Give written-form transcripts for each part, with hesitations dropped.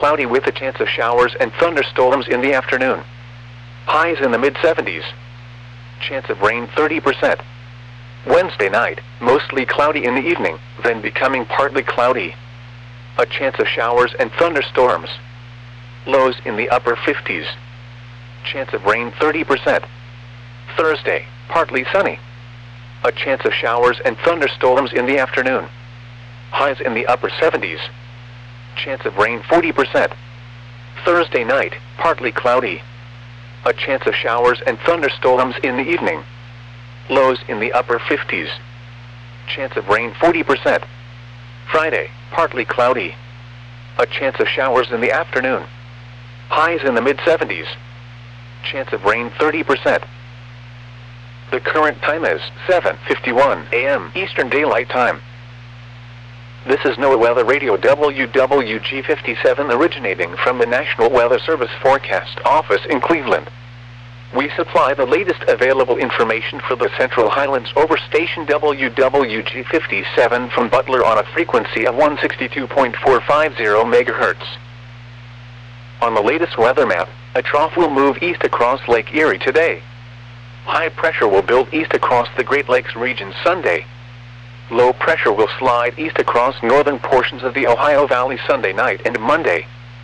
cloudy with a chance of showers and thunderstorms in the afternoon. Highs in the mid-70s. Chance of rain 30%. Wednesday night, mostly cloudy in the evening, then becoming partly cloudy. A chance of showers and thunderstorms. Lows in the upper 50s. Chance of rain 30%. Thursday, partly sunny. A chance of showers and thunderstorms in the afternoon. Highs in the upper 70s. Chance of rain 40%. Thursday night, partly cloudy. A chance of showers and thunderstorms in the evening. Lows in the upper 50s. Chance of rain 40%. Friday, partly cloudy. A chance of showers in the afternoon. Highs in the mid-70s. Chance of rain 30%. The current time is 7:51 a.m. Eastern Daylight Time. This is NOAA Weather Radio WWG57 originating from the National Weather Service Forecast Office in Cleveland. We supply the latest available information for the Central Highlands over station WWG57 from Butler on a frequency of 162.450 MHz. On the latest weather map, a trough will move east across Lake Erie today. High pressure will build east across the Great Lakes region Sunday. Low pressure will slide east across northern portions of the Ohio Valley Sunday night and Monday.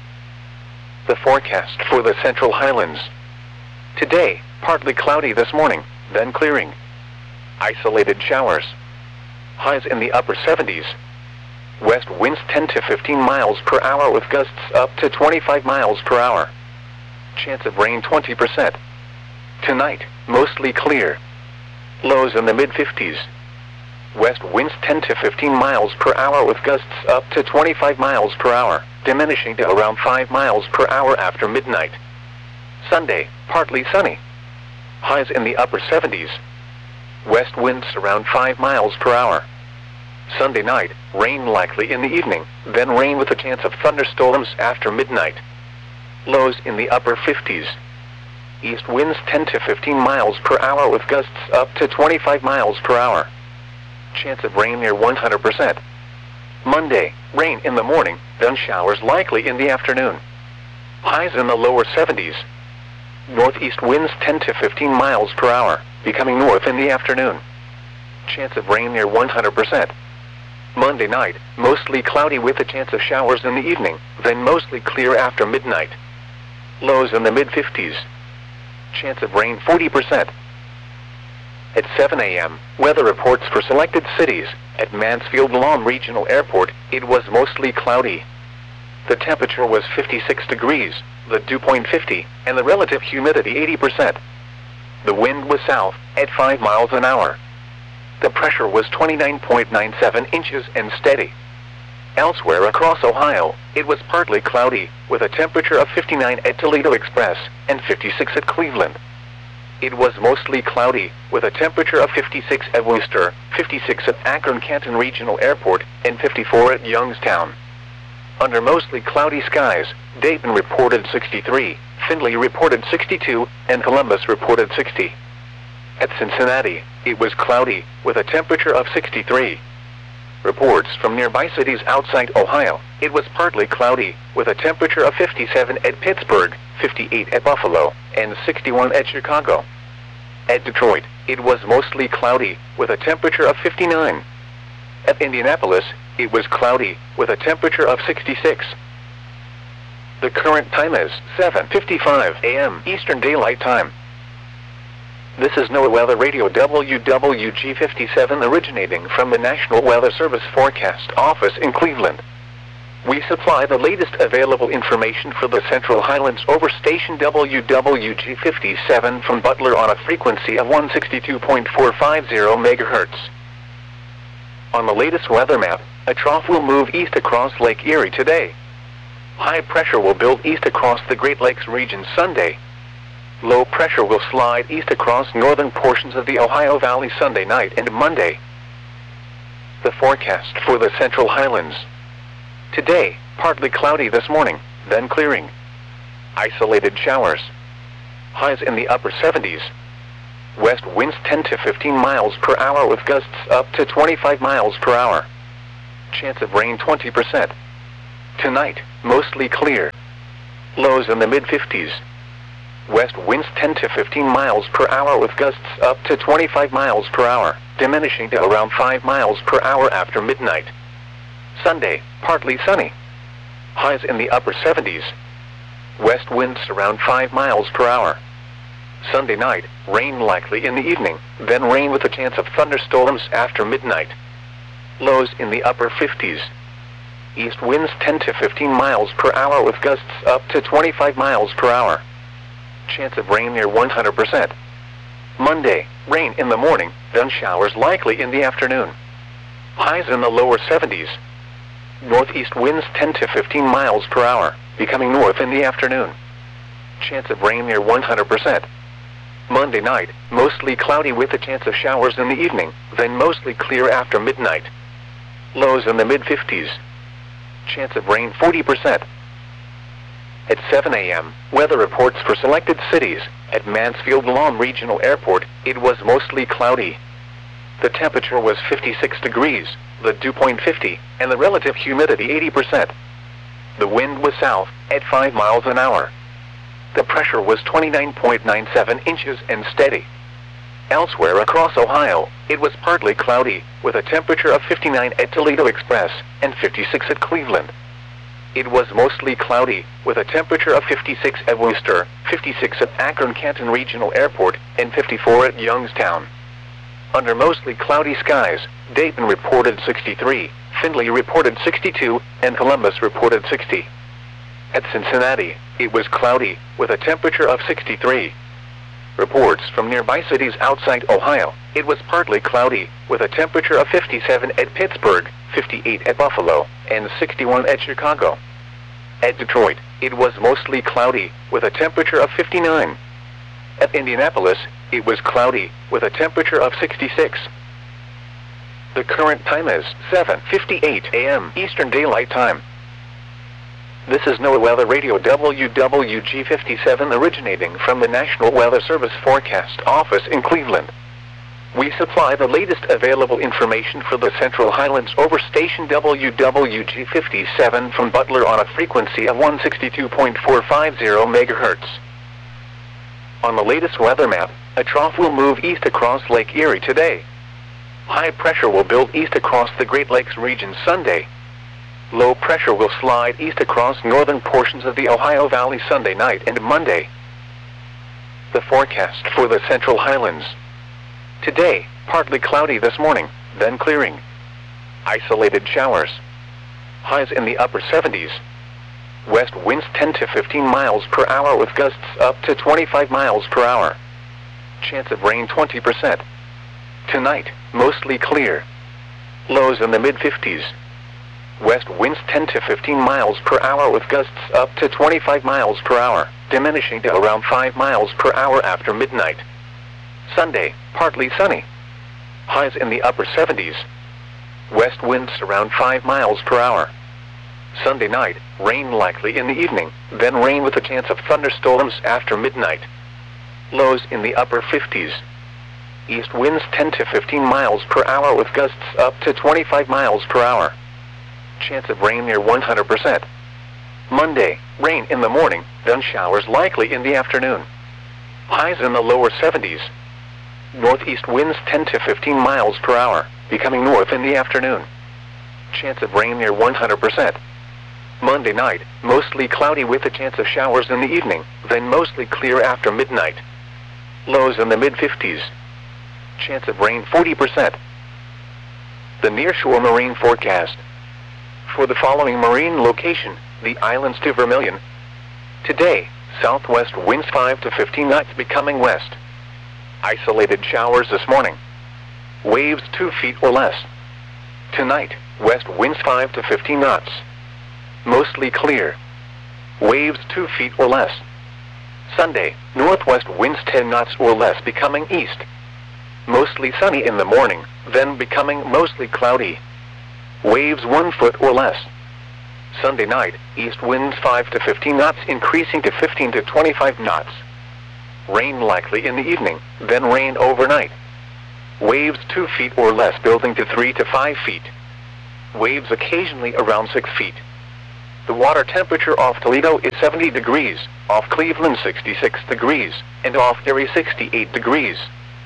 The forecast for the Central Highlands. Today, partly cloudy this morning, then clearing. Isolated showers. Highs in the upper 70s. West winds 10 to 15 miles per hour with gusts up to 25 miles per hour. Chance of rain 20%. Tonight, mostly clear. Lows in the mid-50s. West winds 10 to 15 miles per hour with gusts up to 25 miles per hour, diminishing to around 5 miles per hour after midnight. Sunday, partly sunny. Highs in the upper 70s. West winds around 5 miles per hour. Sunday night, rain likely in the evening, then rain with a chance of thunderstorms after midnight. Lows in the upper 50s. East winds 10 to 15 miles per hour with gusts up to 25 miles per hour. Chance of rain near 100%. Monday, rain in the morning, then showers likely in the afternoon. Highs in the lower 70s. Northeast winds 10 to 15 miles per hour, becoming north in the afternoon. Chance of rain near 100%. Monday night, mostly cloudy with a chance of showers in the evening, then mostly clear after midnight. Lows in the mid-50s. Chance of rain 40%. At 7 a.m., weather reports for selected cities. At Mansfield Lawn Regional Airport, it was mostly cloudy. The temperature was 56 degrees, the dew point 50, and the relative humidity 80%. The wind was south, at 5 miles an hour. The pressure was 29.97 inches and steady. Elsewhere across Ohio, it was partly cloudy, with a temperature of 59 at Toledo Express, and 56 at Cleveland. It was mostly cloudy, with a temperature of 56 at Worcester, 56 at Akron-Canton Regional Airport, and 54 at Youngstown. Under mostly cloudy skies, Dayton reported 63, Findlay reported 62, and Columbus reported 60. At Cincinnati, it was cloudy, with a temperature of 63. Reports from nearby cities outside Ohio, it was partly cloudy, with a temperature of 57 at Pittsburgh, 58 at Buffalo, and 61 at Chicago. At Detroit, it was mostly cloudy, with a temperature of 59. At Indianapolis, it was cloudy, with a temperature of 66. The current time is 7:55 a.m. Eastern Daylight Time. This is NOAA Weather Radio WWG57 originating from the National Weather Service Forecast Office in Cleveland. We supply the latest available information for the Central Highlands over station WWG57 from Butler on a frequency of 162.450 MHz. On the latest weather map, a trough will move east across Lake Erie today. High pressure will build east across the Great Lakes region Sunday. Low pressure will slide east across northern portions of the Ohio Valley Sunday night and Monday. The forecast for the Central Highlands. Today, partly cloudy this morning, then clearing. Isolated showers. Highs in the upper 70s. West winds 10 to 15 miles per hour with gusts up to 25 miles per hour. Chance of rain 20%. Tonight, mostly clear. Lows in the mid-50s. West winds 10 to 15 miles per hour with gusts up to 25 miles per hour, diminishing to around 5 miles per hour after midnight. Sunday, partly sunny. Highs in the upper 70s. West winds around 5 miles per hour. Sunday night, rain likely in the evening, then rain with a chance of thunderstorms after midnight. Lows in the upper 50s. East winds 10 to 15 miles per hour with gusts up to 25 miles per hour. Chance of rain near 100%. Monday, rain in the morning, then showers likely in the afternoon. Highs in the lower 70s. Northeast winds 10 to 15 miles per hour, becoming north in the afternoon. Chance of rain near 100%. Monday night, mostly cloudy with a chance of showers in the evening, then mostly clear after midnight. Lows in the mid-50s. Chance of rain 40%. At 7 a.m., weather reports for selected cities. At Mansfield Lawn Regional Airport, it was mostly cloudy. The temperature was 56 degrees, the dew point 50, and the relative humidity 80%. The wind was south, at 5 miles an hour. The pressure was 29.97 inches and steady. Elsewhere across Ohio, it was partly cloudy, with a temperature of 59 at Toledo Express and 56 at Cleveland. It was mostly cloudy, with a temperature of 56 at Worcester, 56 at Akron-Canton Regional Airport, and 54 at Youngstown. Under mostly cloudy skies, Dayton reported 63, Findlay reported 62, and Columbus reported 60. At Cincinnati, it was cloudy, with a temperature of 63. Reports from nearby cities outside Ohio, it was partly cloudy, with a temperature of 57 at Pittsburgh, 58 at Buffalo, and 61 at Chicago. At Detroit, it was mostly cloudy, with a temperature of 59. At Indianapolis, it was cloudy, with a temperature of 66. The current time is 7:58 a.m. Eastern Daylight Time. This is NOAA Weather Radio WWG57 originating from the National Weather Service Forecast Office in Cleveland. We supply the latest available information for the Central Highlands over station WWG57 from Butler on a frequency of 162.450 MHz. On the latest weather map, a trough will move east across Lake Erie today. High pressure will build east across the Great Lakes region Sunday. Low pressure will slide east across northern portions of the Ohio Valley Sunday night and Monday. The forecast for the Central Highlands. Today, partly cloudy this morning, then clearing. Isolated showers. Highs in the upper 70s. West winds 10 to 15 miles per hour with gusts up to 25 miles per hour. Chance of rain 20%. Tonight, mostly clear. Lows in the mid-50s. West winds 10 to 15 miles per hour with gusts up to 25 miles per hour, diminishing to around 5 miles per hour after midnight. Sunday, partly sunny. Highs in the upper 70s. West winds around 5 miles per hour. Sunday night, rain likely in the evening, then rain with a chance of thunderstorms after midnight. Lows in the upper 50s. East winds 10 to 15 miles per hour with gusts up to 25 miles per hour. Chance of rain near 100%. Monday, rain in the morning, then showers likely in the afternoon. Highs in the lower 70s. Northeast winds 10 to 15 miles per hour, becoming north in the afternoon. Chance of rain near 100%. Monday night, mostly cloudy with a chance of showers in the evening, then mostly clear after midnight. Lows in the mid-50s. Chance of rain 40%. The nearshore marine forecast. For the following marine location, the islands to Vermilion. Today, southwest winds 5 to 15 knots becoming west. Isolated showers this morning. Waves 2 feet or less. Tonight, west winds 5 to 15 knots. Mostly clear. Waves 2 feet or less. Sunday, northwest winds 10 knots or less becoming east. Mostly sunny in the morning, then becoming mostly cloudy. Waves 1 foot or less. Sunday night, east winds 5 to 15 knots increasing to 15 to 25 knots. Rain likely in the evening, then rain overnight. Waves 2 feet or less building to 3 to 5 feet. Waves occasionally around 6 feet. The water temperature off Toledo is 70 degrees, off Cleveland 66 degrees, and off Erie 68 degrees.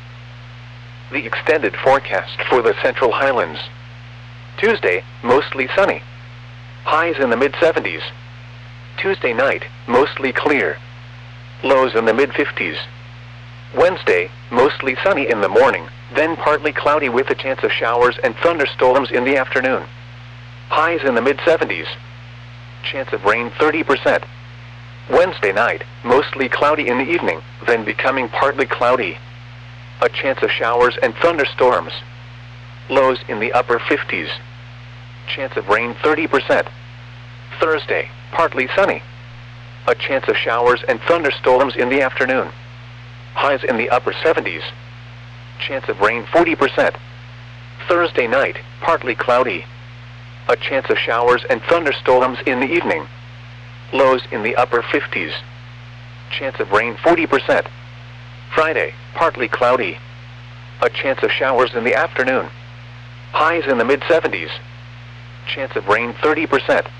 The extended forecast for the Central Highlands. Tuesday, mostly sunny. Highs in the mid-70s. Tuesday night, mostly clear. Lows in the mid-50s. Wednesday, mostly sunny in the morning, then partly cloudy with a chance of showers and thunderstorms in the afternoon. Highs in the mid-70s. Chance of rain 30%. Wednesday night, mostly cloudy in the evening, then becoming partly cloudy. A chance of showers and thunderstorms. Lows in the upper 50s. Chance of rain 30%. Thursday, partly sunny. A chance of showers and thunderstorms in the afternoon. Highs in the upper 70s. Chance of rain 40%. Thursday night, partly cloudy. A chance of showers and thunderstorms in the evening. Lows in the upper 50s. Chance of rain 40%. Friday, partly cloudy. A chance of showers in the afternoon. Highs in the mid-70s. Chance of rain 30%.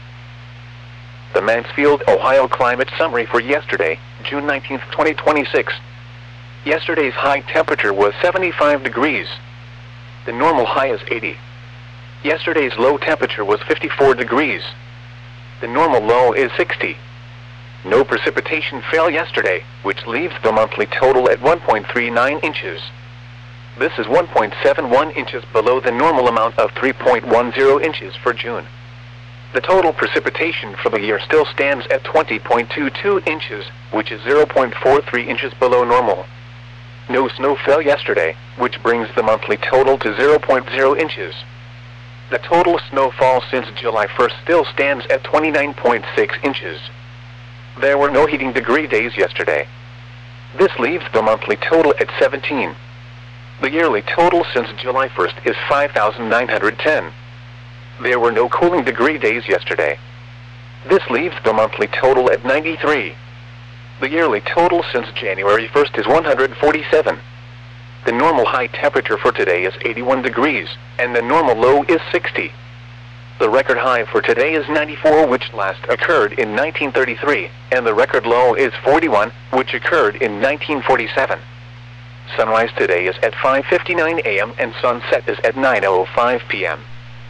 The Mansfield, Ohio Climate Summary for yesterday, June 19, 2026. Yesterday's high temperature was 75 degrees. The normal high is 80. Yesterday's low temperature was 54 degrees. The normal low is 60. No precipitation fell yesterday, which leaves the monthly total at 1.39 inches. This is 1.71 inches below the normal amount of 3.10 inches for June. The total precipitation for the year still stands at 20.22 inches, which is 0.43 inches below normal. No snow fell yesterday, which brings the monthly total to 0.0 inches. The total snowfall since July 1st still stands at 29.6 inches. There were no heating degree days yesterday. This leaves the monthly total at 17. The yearly total since July 1st is 5,910. There were no cooling degree days yesterday. This leaves the monthly total at 93. The yearly total since January 1st is 147. The normal high temperature for today is 81 degrees, and the normal low is 60. The record high for today is 94, which last occurred in 1933, and the record low is 41, which occurred in 1947. Sunrise today is at 5:59 a.m. and sunset is at 9:05 p.m.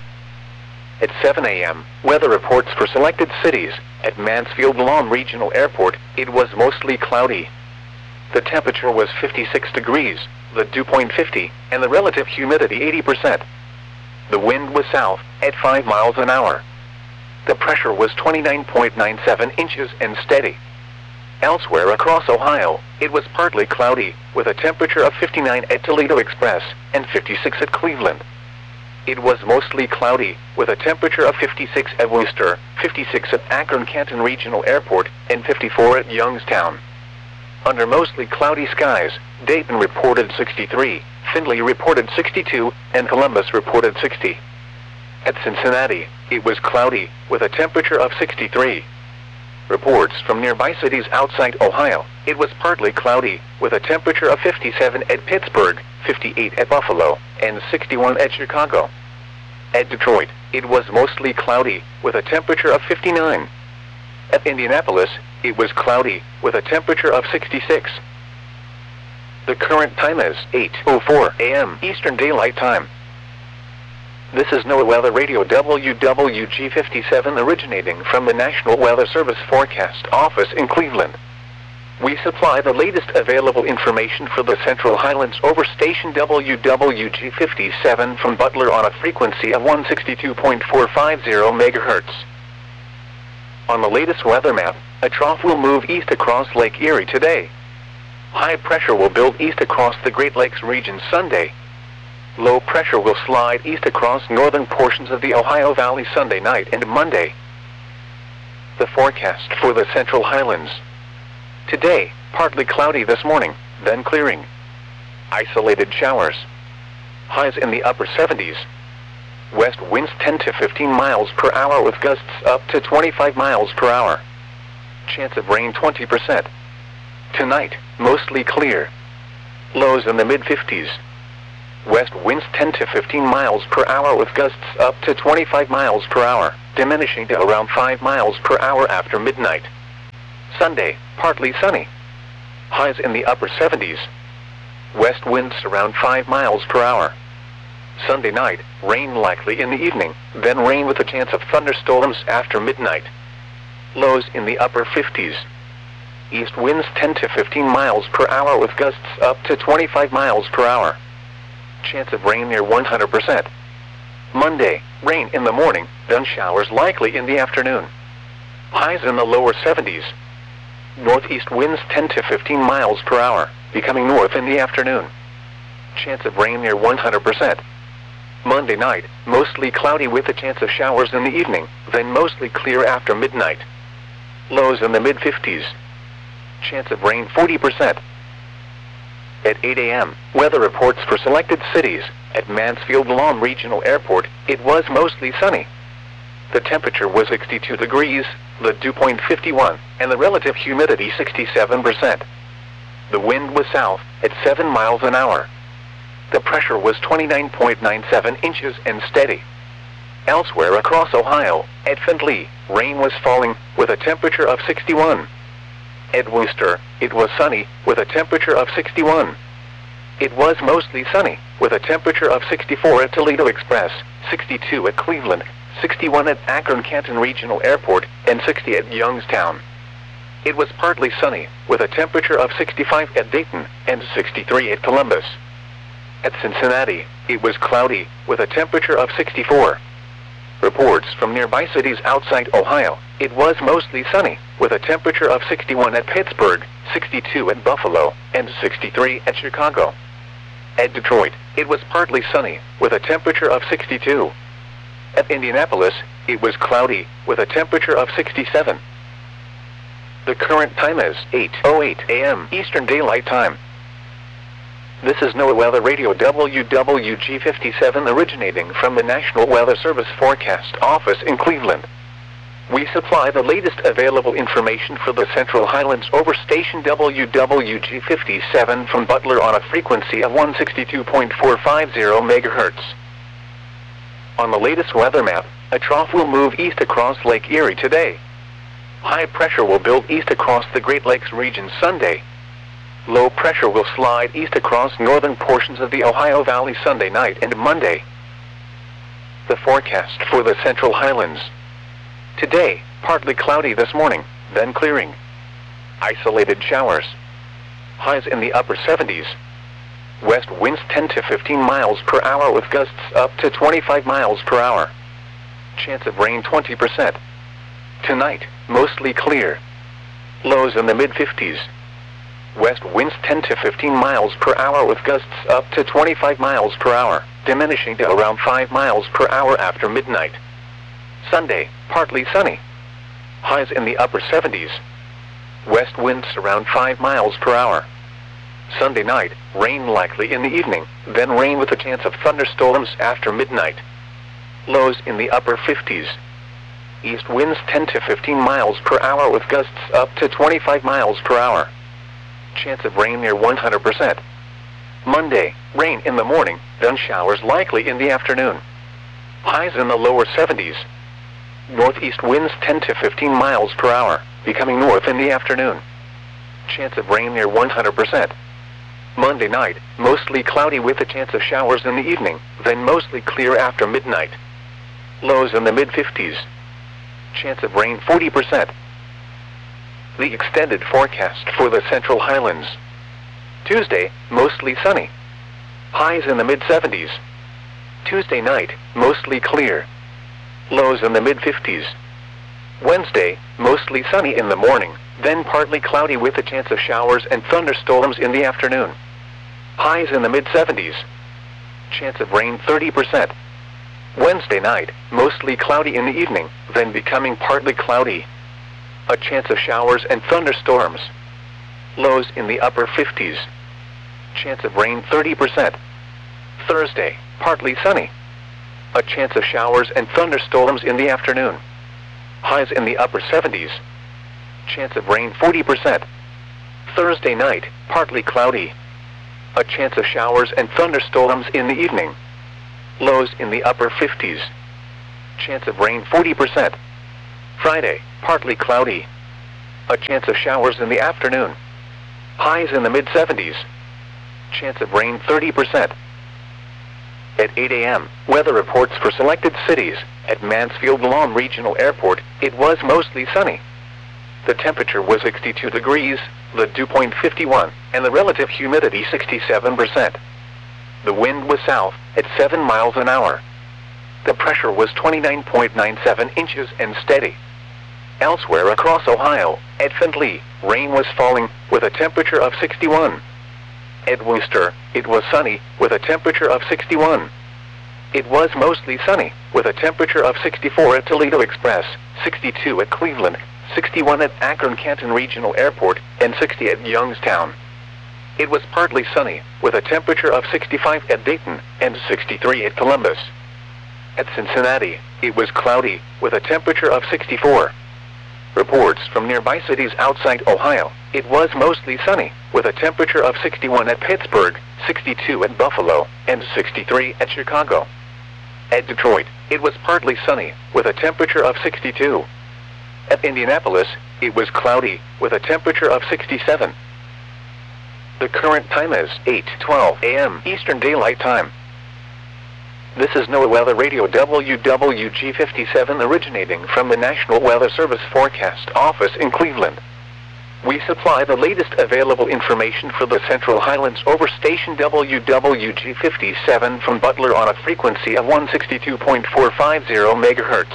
At 7 a.m., weather reports for selected cities. At Mansfield-Lom Regional Airport, it was mostly cloudy. The temperature was 56 degrees, the dew point 50, and the relative humidity 80%. The wind was south, at 5 miles an hour. The pressure was 29.97 inches and steady. Elsewhere across Ohio, it was partly cloudy, with a temperature of 59 at Toledo Express, and 56 at Cleveland. It was mostly cloudy, with a temperature of 56 at Worcester, 56 at Akron-Canton Regional Airport, and 54 at Youngstown. Under mostly cloudy skies, Dayton reported 63, Findlay reported 62, and Columbus reported 60. At Cincinnati, it was cloudy, with a temperature of 63. Reports from nearby cities outside Ohio, it was partly cloudy, with a temperature of 57 at Pittsburgh, 58 at Buffalo, and 61 at Chicago. At Detroit, it was mostly cloudy, with a temperature of 59. At Indianapolis, it was cloudy, with a temperature of 66. The current time is 8:04 a.m. Eastern Daylight Time. This is NOAA Weather Radio WWG57 originating from the National Weather Service Forecast Office in Cleveland. We supply the latest available information for the Central Highlands over station WWG57 from Butler on a frequency of 162.450 MHz. On the latest weather map, a trough will move east across Lake Erie today. High pressure will build east across the Great Lakes region Sunday. Low pressure will slide east across northern portions of the Ohio Valley Sunday night and Monday. The forecast for the Central Highlands. Today, partly cloudy this morning, then clearing. Isolated showers. Highs in the upper 70s. West winds 10 to 15 miles per hour with gusts up to 25 miles per hour. Chance of rain 20%. Tonight, mostly clear. Lows in the mid-50s. west winds 10 to 15 miles per hour with gusts up to 25 miles per hour, diminishing to around 5 miles per hour after midnight. Sunday, partly sunny. Highs in the upper 70s. West winds around 5 miles per hour. Sunday night, rain likely in the evening, then rain with a chance of thunderstorms after midnight. Lows in the upper 50s. East winds 10 to 15 miles per hour with gusts up to 25 miles per hour. Chance of rain near 100%. Monday, rain in the morning, then showers likely in the afternoon. Highs in the lower 70s. Northeast winds 10 to 15 miles per hour, becoming north in the afternoon. Chance of rain near 100%. Monday night, mostly cloudy with a chance of showers in the evening, then mostly clear after midnight. Lows in the mid-50s. Chance of rain 40%. At 8 a.m., weather reports for selected cities. At Mansfield Lawn Regional Airport, it was mostly sunny. The temperature was 62 degrees, the dew point 51, and the relative humidity 67%. The wind was south, at 7 miles an hour. The pressure was 29.97 inches and steady. Elsewhere across Ohio, at Findlay, rain was falling, with a temperature of 61. At Worcester, it was sunny, with a temperature of 61. It was mostly sunny, with a temperature of 64 at Toledo Express, 62 at Cleveland, 61 at Akron-Canton Regional Airport, and 60 at Youngstown. It was partly sunny, with a temperature of 65 at Dayton, and 63 at Columbus. At Cincinnati, it was cloudy, with a temperature of 64. Reports from nearby cities outside Ohio, it was mostly sunny, with a temperature of 61 at Pittsburgh, 62 at Buffalo, and 63 at Chicago. At Detroit, it was partly sunny, with a temperature of 62. At Indianapolis, it was cloudy, with a temperature of 67. The current time is 8:08 a.m. Eastern Daylight Time. This is NOAA Weather Radio WWG57 originating from the National Weather Service Forecast Office in Cleveland. We supply the latest available information for the Central Highlands over station WWG57 from Butler on a frequency of 162.450 MHz. On the latest weather map, a trough will move east across Lake Erie today. High pressure will build east across the Great Lakes region Sunday. Low pressure will slide east across northern portions of the Ohio Valley Sunday night and Monday. The forecast for the Central Highlands. Today, partly cloudy this morning, then clearing. Isolated showers. Highs in the upper 70s. West winds 10 to 15 miles per hour with gusts up to 25 miles per hour. Chance of rain 20%. Tonight, mostly clear. Lows in the mid-50s. West winds 10 to 15 miles per hour with gusts up to 25 miles per hour, diminishing to around 5 miles per hour after midnight. Sunday, partly sunny. Highs in the upper 70s. West winds around 5 miles per hour. Sunday night, rain likely in the evening, then rain with a chance of thunderstorms after midnight. Lows in the upper 50s. East winds 10 to 15 miles per hour with gusts up to 25 miles per hour. Chance of rain near 100%. Monday, rain in the morning, then showers likely in the afternoon. Highs in the lower 70s. Northeast winds 10 to 15 miles per hour, becoming north in the afternoon. Chance of rain near 100%. Monday night, mostly cloudy with a chance of showers in the evening, then mostly clear after midnight. Lows in the mid-50s. Chance of rain 40%. The extended forecast for the Central Highlands. Tuesday, mostly sunny. Highs in the mid-70s. Tuesday night, mostly clear. Lows in the mid-50s. Wednesday, mostly sunny in the morning, then partly cloudy with a chance of showers and thunderstorms in the afternoon. Highs in the mid-70s. Chance of rain 30%. Wednesday night, mostly cloudy in the evening, then becoming partly cloudy. A chance of showers and thunderstorms. Lows in the upper 50s. Chance of rain 30%. Thursday, partly sunny. A chance of showers and thunderstorms in the afternoon. Highs in the upper 70s. Chance of rain 40%. Thursday night, partly cloudy. a chance of showers and thunderstorms in the evening. Lows in the upper 50s. Chance of rain 40%. Friday, partly cloudy. A chance of showers in the afternoon. Highs in the mid-70s. Chance of rain 30%. At 8 a.m., weather reports for selected cities. At Mansfield Lawn Regional Airport, it was mostly sunny. The temperature was 62 degrees, the dew point 51, and the relative humidity 67%. The wind was south, at 7 miles an hour. The pressure was 29.97 inches and steady. Elsewhere across Ohio, at Findlay, rain was falling, with a temperature of 61. At Wooster, it was sunny, with a temperature of 61. It was mostly sunny, with a temperature of 64 at Toledo Express, 62 at Cleveland, 61 at Akron-Canton Regional Airport, and 60 at Youngstown. It was partly sunny, with a temperature of 65 at Dayton, and 63 at Columbus. At Cincinnati, it was cloudy, with a temperature of 64. Reports from nearby cities outside Ohio, it was mostly sunny, with a temperature of 61 at Pittsburgh, 62 at Buffalo, and 63 at Chicago. At Detroit, it was partly sunny, with a temperature of 62. At Indianapolis, it was cloudy, with a temperature of 67. The current time is 8:12 a.m. Eastern Daylight Time. This is NOAA Weather Radio WWG57 originating from the National Weather Service Forecast Office in Cleveland. We supply the latest available information for the Central Highlands over station WWG57 from Butler on a frequency of 162.450 MHz.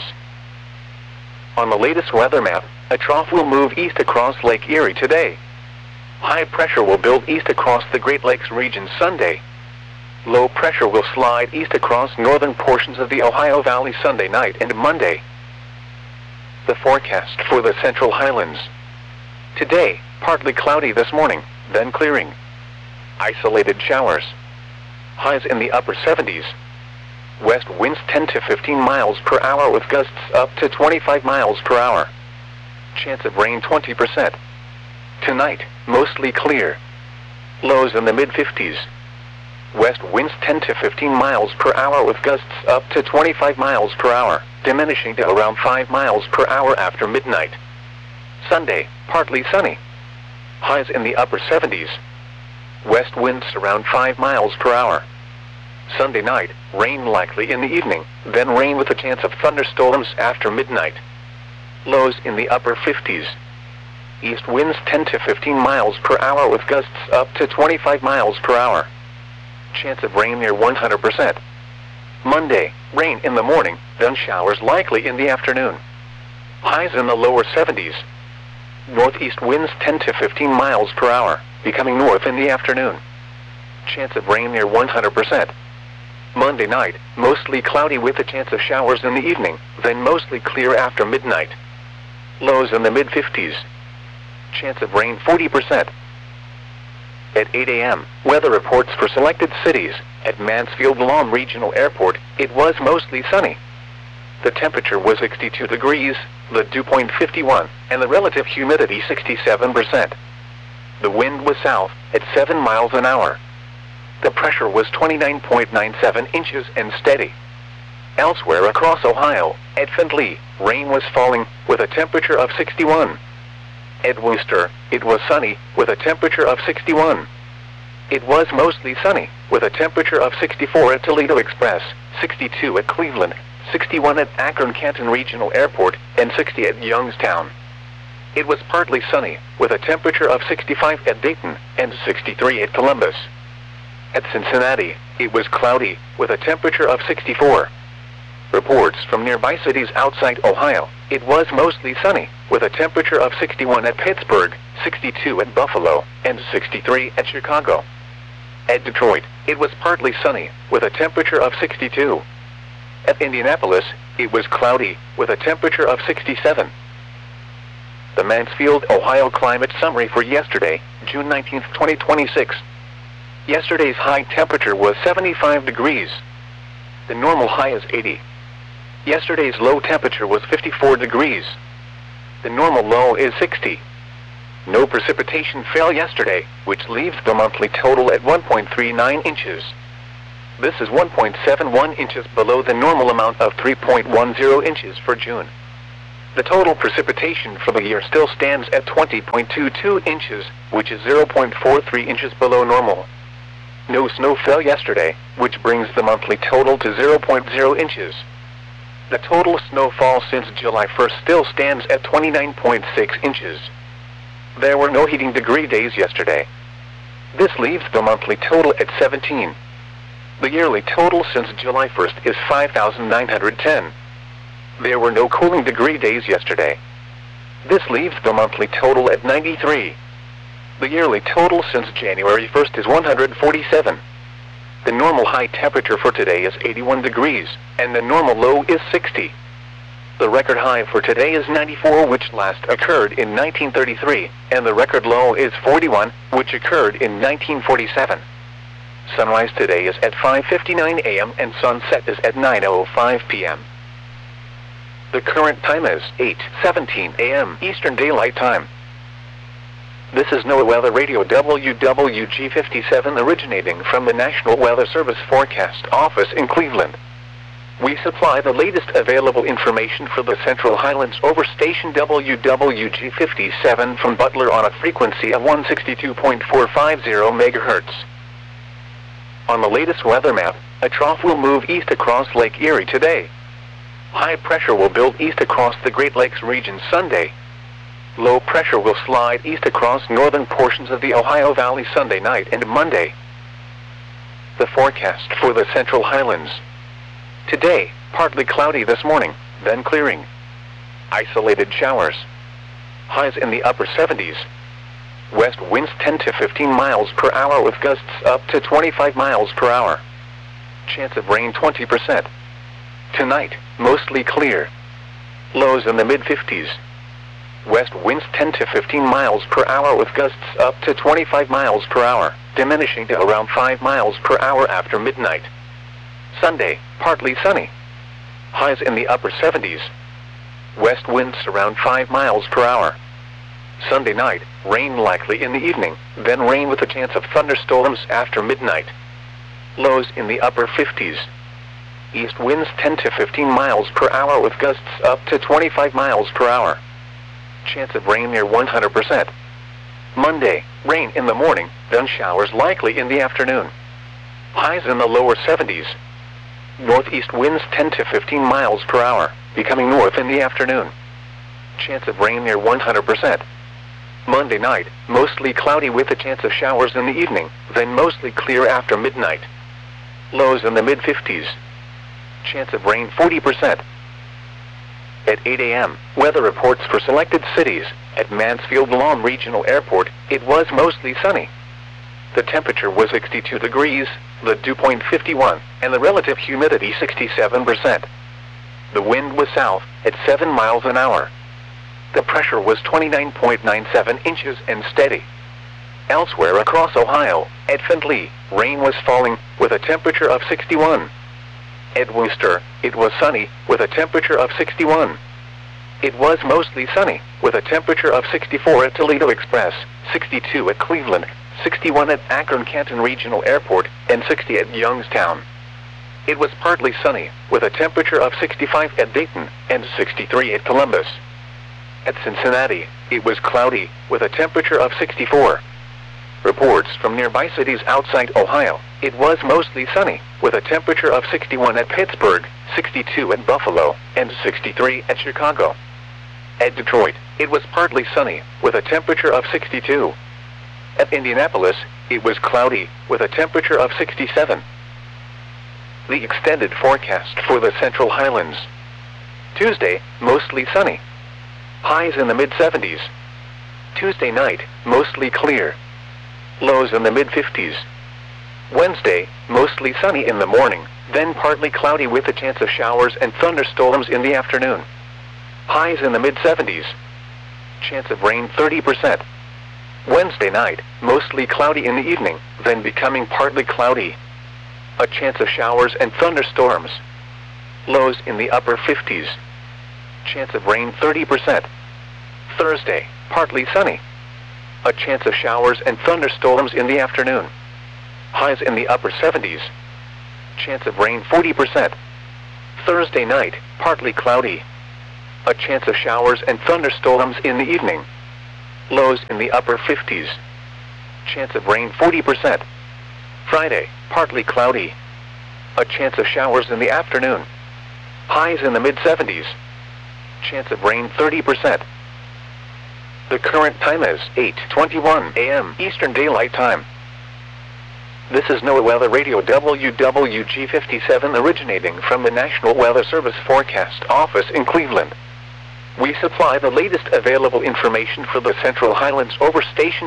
On the latest weather map, a trough will move east across Lake Erie today. High pressure will build east across the Great Lakes region Sunday. Low pressure will slide east across northern portions of the Ohio Valley Sunday night and Monday. The forecast for the Central Highlands. Today, partly cloudy this morning, then clearing. Isolated showers. Highs in the upper 70s. West winds 10 to 15 miles per hour with gusts up to 25 miles per hour. Chance of rain 20%. Tonight, mostly clear. Lows in the mid-50s. West winds 10 to 15 miles per hour with gusts up to 25 miles per hour, diminishing to around 5 miles per hour after midnight. Sunday, partly sunny. Highs in the upper 70s. West winds around 5 miles per hour. Sunday night, rain likely in the evening, then rain with a chance of thunderstorms after midnight. Lows in the upper 50s. East winds 10 to 15 miles per hour with gusts up to 25 miles per hour. Chance of rain near 100%. Monday, rain in the morning, then showers likely in the afternoon. Highs in the lower 70s. Northeast winds 10 to 15 miles per hour, becoming north in the afternoon. Chance of rain near 100%. Monday night, mostly cloudy with a chance of showers in the evening, then mostly clear after midnight. Lows in the mid-50s. Chance of rain 40%. At 8 a.m., weather reports for selected cities. At Mansfield Lawn Regional Airport, it was mostly sunny. The temperature was 62 degrees, the dew point 51, and the relative humidity 67%. The wind was south, at 7 miles an hour. The pressure was 29.97 inches and steady. Elsewhere across Ohio, at Findlay, rain was falling, with a temperature of 61. At Wooster, it was sunny, with a temperature of 61. It was mostly sunny, with a temperature of 64 at Toledo Express, 62 at Cleveland, 61 at Akron-Canton Regional Airport, and 60 at Youngstown. It was partly sunny, with a temperature of 65 at Dayton, and 63 at Columbus. At Cincinnati, it was cloudy, with a temperature of 64. Reports from nearby cities outside Ohio, it was mostly sunny, with a temperature of 61 at Pittsburgh, 62 at Buffalo, and 63 at Chicago. At Detroit, it was partly sunny, with a temperature of 62. At Indianapolis, it was cloudy, with a temperature of 67. The Mansfield, Ohio climate summary for yesterday, June 19, 2026. Yesterday's high temperature was 75 degrees. The normal high is 80. Yesterday's low temperature was 54 degrees. The normal low is 60. No precipitation fell yesterday, which leaves the monthly total at 1.39 inches. This is 1.71 inches below the normal amount of 3.10 inches for June. The total precipitation for the year still stands at 20.22 inches, which is 0.43 inches below normal. No snow fell yesterday, which brings the monthly total to 0.0 inches. The total snowfall since July 1st still stands at 29.6 inches. There were no heating degree days yesterday. This leaves the monthly total at 17. The yearly total since July 1st is 5,910. There were no cooling degree days yesterday. This leaves the monthly total at 93. The yearly total since January 1st is 147. The normal high temperature for today is 81 degrees, and the normal low is 60. The record high for today is 94, which last occurred in 1933, and the record low is 41, which occurred in 1947. Sunrise today is at 5:59 a.m. and sunset is at 9:05 p.m. The current time is 8:17 a.m. Eastern Daylight Time. This is NOAA Weather Radio WWG57 originating from the National Weather Service Forecast Office in Cleveland. We supply the latest available information for the Central Highlands over station WWG57 from Butler on a frequency of 162.450 MHz. On the latest weather map, a trough will move east across Lake Erie today. High pressure will build east across the Great Lakes region Sunday. Low pressure will slide east across northern portions of the Ohio Valley Sunday night and Monday. The forecast for the Central Highlands. Today, partly cloudy this morning, then clearing. Isolated showers. Highs in the upper 70s. West winds 10 to 15 miles per hour with gusts up to 25 miles per hour. Chance of rain 20%. Tonight, mostly clear. Lows in the mid-50s. West winds 10 to 15 miles per hour with gusts up to 25 miles per hour, diminishing to around 5 miles per hour after midnight. Sunday, partly sunny. Highs in the upper 70s. West winds around 5 miles per hour. Sunday night, rain likely in the evening, then rain with a chance of thunderstorms after midnight. Lows in the upper 50s. East winds 10 to 15 miles per hour with gusts up to 25 miles per hour. Chance of rain near 100%. Monday, rain in the morning, then showers likely in the afternoon. Highs in the lower 70s. Northeast winds 10 to 15 miles per hour, becoming north in the afternoon. Chance of rain near 100%. Monday night, mostly cloudy with a chance of showers in the evening, then mostly clear after midnight. Lows in the mid-50s. Chance of rain 40%. At 8 a.m., weather reports for selected cities. At Mansfield Lawn Regional Airport, it was mostly sunny. The temperature was 62 degrees, the dew point 51, and the relative humidity 67%. The wind was south, at 7 miles an hour. The pressure was 29.97 inches and steady. Elsewhere across Ohio, at Findlay, rain was falling, with a temperature of 61. At Worcester, it was sunny, with a temperature of 61. It was mostly sunny, with a temperature of 64 at Toledo Express, 62 at Cleveland, 61 at Akron-Canton Regional Airport, and 60 at Youngstown. It was partly sunny, with a temperature of 65 at Dayton, and 63 at Columbus. At Cincinnati, it was cloudy, with a temperature of 64. Reports from nearby cities outside Ohio, it was mostly sunny, with a temperature of 61 at Pittsburgh, 62 at Buffalo, and 63 at Chicago. At Detroit, it was partly sunny, with a temperature of 62. At Indianapolis, it was cloudy, with a temperature of 67. The extended forecast for the Central Highlands. Tuesday, mostly sunny. Highs in the mid-70s. Tuesday night, mostly clear. Lows in the mid-50s. Wednesday, mostly sunny in the morning, then partly cloudy with a chance of showers and thunderstorms in the afternoon. Highs in the mid-70s. Chance of rain 30%. Wednesday night, mostly cloudy in the evening, then becoming partly cloudy. A chance of showers and thunderstorms. Lows in the upper 50s. Chance of rain 30%. Thursday, partly sunny. A chance of showers and thunderstorms in the afternoon. Highs in the upper 70s. Chance of rain 40%. Thursday night, partly cloudy. A chance of showers and thunderstorms in the evening. Lows in the upper 50s. Chance of rain 40%. Friday, partly cloudy. A chance of showers in the afternoon. Highs in the mid-70s. Chance of rain 30%. The current time is 8:21 a.m. Eastern Daylight Time. This is NOAA Weather Radio WWG57 originating from the National Weather Service Forecast Office in Cleveland. We supply the latest available information for the Central Highlands over station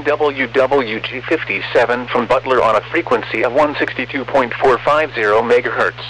WWG57 from Butler on a frequency of 162.450 MHz.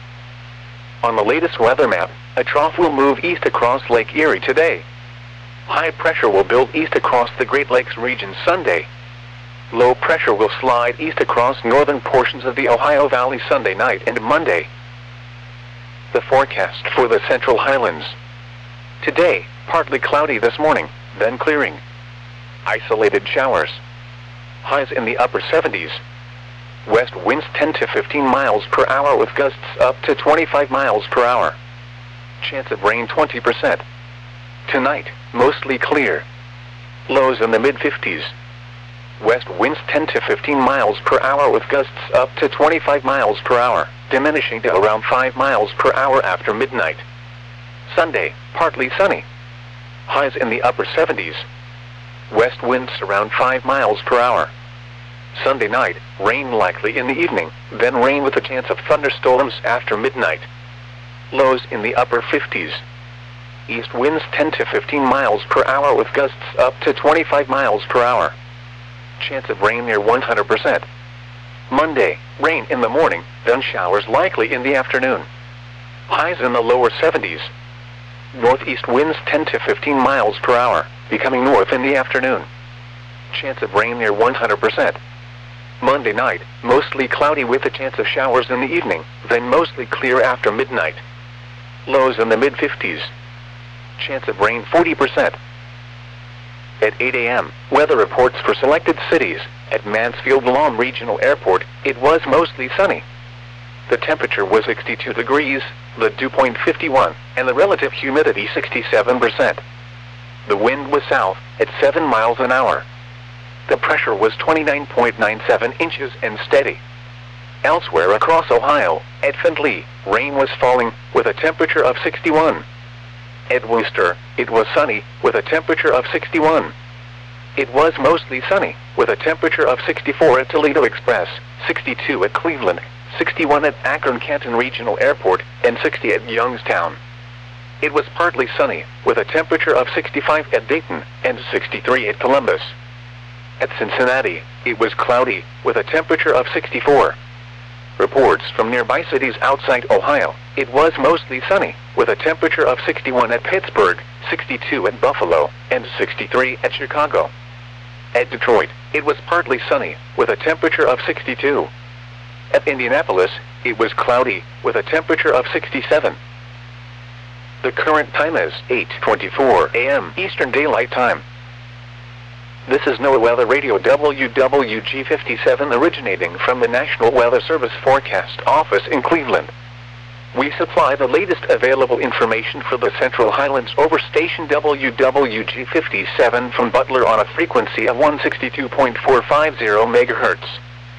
On the latest weather map, a trough will move east across Lake Erie today. High pressure will build east across the Great Lakes region Sunday. Low pressure will slide east across northern portions of the Ohio Valley Sunday night and Monday. The forecast for the Central Highlands. Today, partly cloudy this morning, then clearing. Isolated showers. Highs in the upper 70s. West winds 10 to 15 miles per hour with gusts up to 25 miles per hour. Chance of rain 20%. Tonight, mostly clear. Lows in the mid-50s. West winds 10 to 15 miles per hour with gusts up to 25 miles per hour, diminishing to around 5 miles per hour after midnight. Sunday, partly sunny. Highs in the upper 70s. West winds around 5 miles per hour. Sunday night, rain likely in the evening, then rain with a chance of thunderstorms after midnight. Lows in the upper 50s. East winds 10 to 15 miles per hour with gusts up to 25 miles per hour. Chance of rain near 100%. Monday, rain in the morning, then showers likely in the afternoon. Highs in the lower 70s. Northeast winds 10 to 15 miles per hour, becoming north in the afternoon. Chance of rain near 100%. Monday night, mostly cloudy with a chance of showers in the evening, then mostly clear after midnight. Lows in the mid-50s. Chance of rain 40%. At 8 a.m., weather reports for selected cities. At Mansfield-Lom Regional Airport, it was mostly sunny. The temperature was 62 degrees, the dew point 51, and the relative humidity 67%. The wind was south, at 7 miles an hour. The pressure was 29.97 inches and steady. Elsewhere across Ohio, at Findlay, rain was falling, with a temperature of 61. At Worcester, it was sunny, with a temperature of 61. It was mostly sunny, with a temperature of 64 at Toledo Express, 62 at Cleveland, 61 at Akron-Canton Regional Airport, and 60 at Youngstown. It was partly sunny, with a temperature of 65 at Dayton, and 63 at Columbus. At Cincinnati, it was cloudy, with a temperature of 64. Reports from nearby cities outside Ohio, it was mostly sunny, with a temperature of 61 at Pittsburgh, 62 at Buffalo, and 63 at Chicago. At Detroit, it was partly sunny, with a temperature of 62. At Indianapolis, it was cloudy, with a temperature of 67. The current time is 8:24 a.m. Eastern Daylight Time. This is NOAA Weather Radio WWG57 originating from the National Weather Service Forecast Office in Cleveland. We supply the latest available information for the Central Highlands over station WWG57 from Butler on a frequency of 162.450 MHz.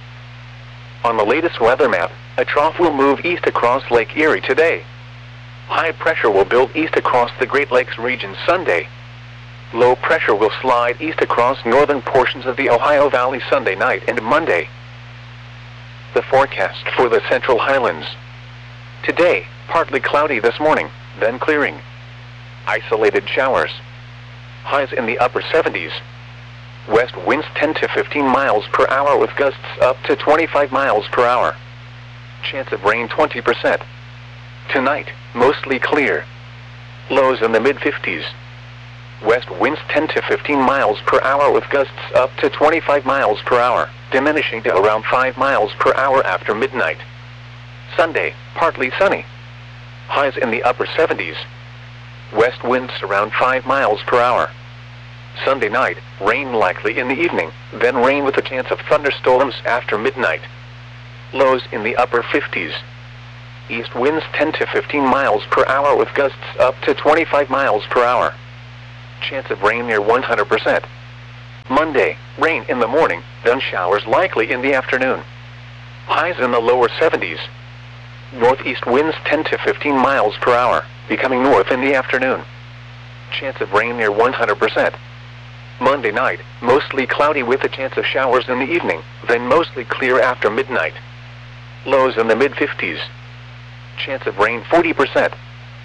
On the latest weather map, a trough will move east across Lake Erie today. High pressure will build east across the Great Lakes region Sunday. Low pressure will slide east across northern portions of the Ohio Valley Sunday night and Monday. The forecast for the Central Highlands. Today, partly cloudy this morning, then clearing. Isolated showers. Highs in the upper 70s. West winds 10 to 15 miles per hour with gusts up to 25 miles per hour. Chance of rain 20%. Tonight, mostly clear. Lows in the mid-50s. West winds 10 to 15 miles per hour with gusts up to 25 miles per hour, diminishing to around 5 miles per hour after midnight. Sunday, partly sunny. Highs in the upper 70s. West winds around 5 miles per hour. Sunday night, rain likely in the evening, then rain with a chance of thunderstorms after midnight. Lows in the upper 50s. East winds 10 to 15 miles per hour with gusts up to 25 miles per hour. Chance of rain near 100%. Monday, rain in the morning, then showers likely in the afternoon. Highs in the lower 70s. Northeast winds 10 to 15 miles per hour, becoming north in the afternoon. Chance of rain near 100%. Monday night, mostly cloudy with a chance of showers in the evening, then mostly clear after midnight. Lows in the mid-50s. Chance of rain 40%.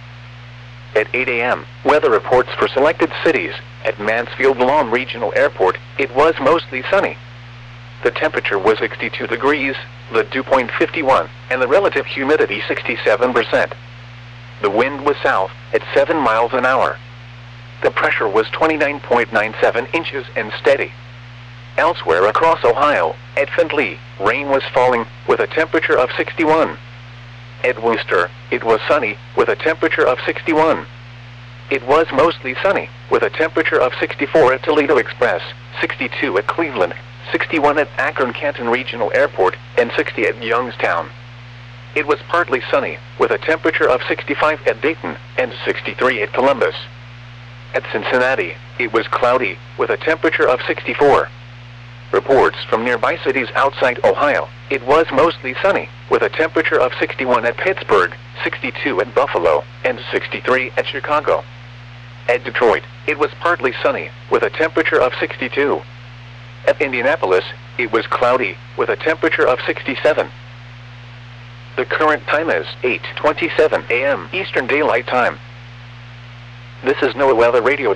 At 8 a.m., weather reports for selected cities. At Mansfield Lawn Regional Airport, it was mostly sunny. The temperature was 62 degrees, the dew point 51, and the relative humidity 67%. The wind was south, at 7 miles an hour. The pressure was 29.97 inches and steady. Elsewhere across Ohio, at Findlay, rain was falling, with a temperature of 61. At Wooster, it was sunny, with a temperature of 61. It was mostly sunny, with a temperature of 64 at Toledo Express, 62 at Cleveland, 61 at Akron-Canton Regional Airport, and 60 at Youngstown. It was partly sunny, with a temperature of 65 at Dayton, and 63 at Columbus. At Cincinnati, it was cloudy, with a temperature of 64. Reports from nearby cities outside Ohio, it was mostly sunny, with a temperature of 61 at Pittsburgh, 62 at Buffalo, and 63 at Chicago. At Detroit, it was partly sunny, with a temperature of 62. At Indianapolis, it was cloudy, with a temperature of 67. The current time is 8:27 a.m. Eastern Daylight Time. This is NOAA Weather Radio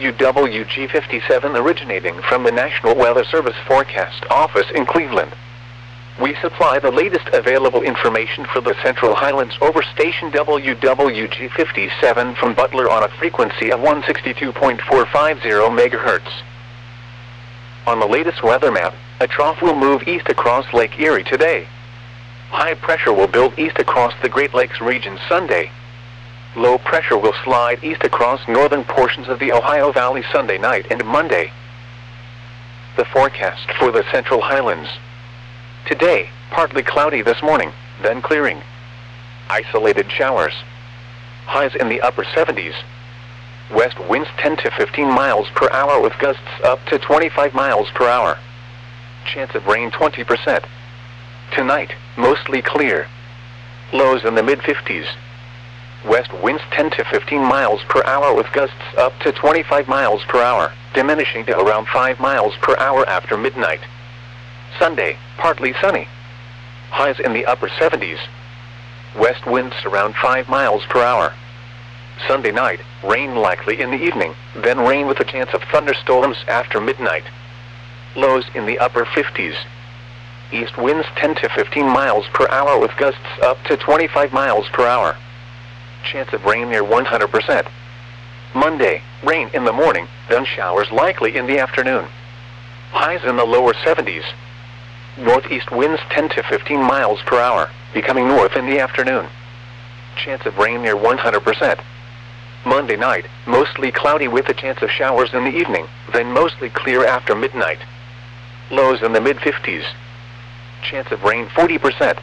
WWG57 originating from the National Weather Service Forecast Office in Cleveland. We supply the latest available information for the Central Highlands over station WWG57 from Butler on a frequency of 162.450 MHz. On the latest weather map, a trough will move east across Lake Erie today. High pressure will build east across the Great Lakes region Sunday. Low pressure will slide east across northern portions of the Ohio Valley Sunday night and Monday. The forecast for the Central Highlands. Today, partly cloudy this morning, then clearing. Isolated showers. Highs in the upper 70s. West winds 10 to 15 miles per hour with gusts up to 25 miles per hour. Chance of rain 20%. Tonight, mostly clear. Lows in the mid-50s. West winds 10 to 15 miles per hour with gusts up to 25 miles per hour, diminishing to around 5 miles per hour after midnight. Sunday, partly sunny. Highs in the upper 70s. West winds around 5 miles per hour. Sunday night, rain likely in the evening, then rain with a chance of thunderstorms after midnight. Lows in the upper 50s. East winds 10 to 15 miles per hour with gusts up to 25 miles per hour. Chance of rain near 100%. Monday, rain in the morning, then showers likely in the afternoon. Highs in the lower 70s. Northeast winds 10 to 15 miles per hour, becoming north in the afternoon. Chance of rain near 100%. Monday night, mostly cloudy with a chance of showers in the evening, then mostly clear after midnight. Lows in the mid-50s. Chance of rain 40%.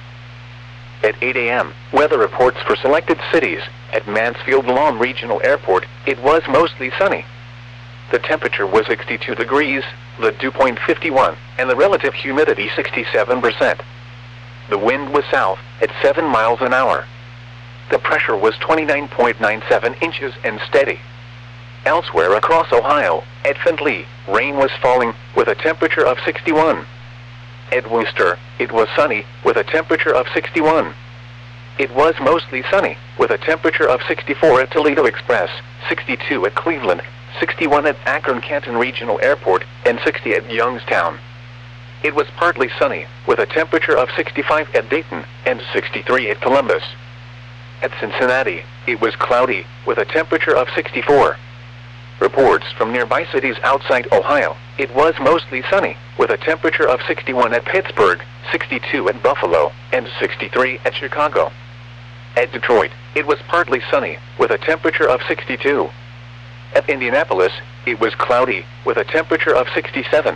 At 8 a.m., weather reports for selected cities. At Mansfield Lawn Regional Airport, it was mostly sunny. The temperature was 62 degrees, the dew point 51, and the relative humidity 67%. The wind was south, at 7 miles an hour. The pressure was 29.97 inches and steady. Elsewhere across Ohio, at Findlay, rain was falling, with a temperature of 61. At Wooster, it was sunny, with a temperature of 61. It was mostly sunny, with a temperature of 64 at Toledo Express, 62 at Cleveland, 61 at Akron-Canton Regional Airport, and 60 at Youngstown. It was partly sunny, with a temperature of 65 at Dayton, and 63 at Columbus. At Cincinnati, it was cloudy, with a temperature of 64. Reports from nearby cities outside Ohio, it was mostly sunny, with a temperature of 61 at Pittsburgh, 62 at Buffalo, and 63 at Chicago. At Detroit, it was partly sunny, with a temperature of 62. At Indianapolis, it was cloudy, with a temperature of 67.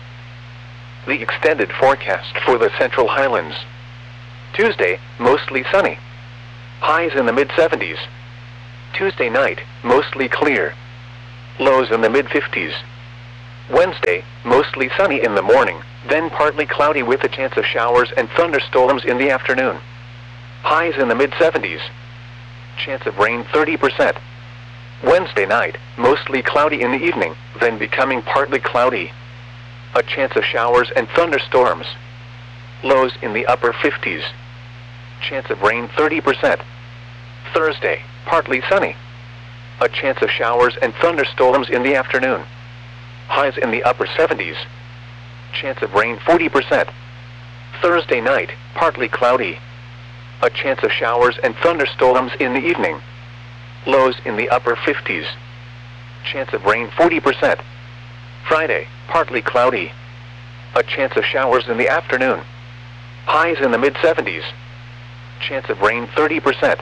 The extended forecast for the Central Highlands. Tuesday, mostly sunny. Highs in the mid-70s. Tuesday night, mostly clear. Lows in the mid-50s. Wednesday, mostly sunny in the morning, then partly cloudy with a chance of showers and thunderstorms in the afternoon. Highs in the mid-70s. Chance of rain 30%. Wednesday night, mostly cloudy in the evening, then becoming partly cloudy. A chance of showers and thunderstorms. Lows in the upper 50s. Chance of rain 30%. Thursday, partly sunny. A chance of showers and thunderstorms in the afternoon. Highs in the upper 70s. Chance of rain 40%. Thursday night, partly cloudy. A chance of showers and thunderstorms in the evening. Lows in the upper 50s. Chance of rain 40%. Friday, partly cloudy. A chance of showers in the afternoon. Highs in the mid-70s. Chance of rain 30%.